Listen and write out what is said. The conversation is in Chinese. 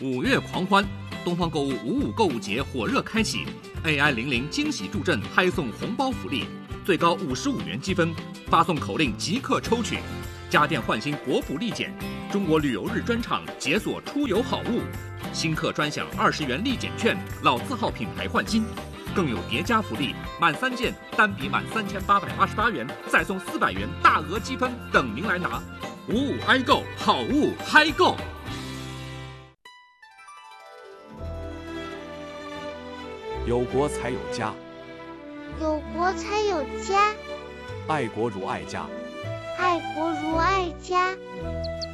5月狂欢，东方购物55购物节火热开启 ，AI00惊喜助阵，嗨送红包福利，最高55元积分，发送口令即刻抽取，家电换新国补立减，中国旅游日专场解锁出游好物，新客专享20元立减券，老字号品牌换新。更有叠加福利，满3件单笔满3888元，再送400元大额积分等您来拿。55爱购，好物嗨购。 有国才有家， 有国才有家， 爱国如爱家， 爱国如爱家。